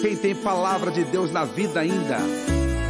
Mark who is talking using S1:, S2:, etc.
S1: Quem tem palavra de Deus na vida ainda,